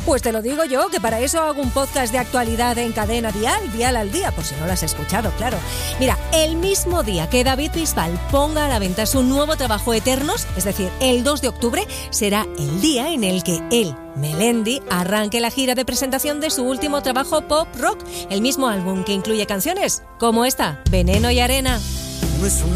Pues te lo digo yo, que para eso hago un podcast de actualidad en Cadena Dial al día, por si no lo has escuchado, claro. Mira, el mismo día que David Bisbal ponga a la venta su nuevo trabajo Eternos, es decir, el 2 de octubre, será el día en el que él, Melendi, arranque la gira de presentación de su último trabajo pop rock, el mismo álbum que incluye canciones como esta, Veneno y Arena. No es un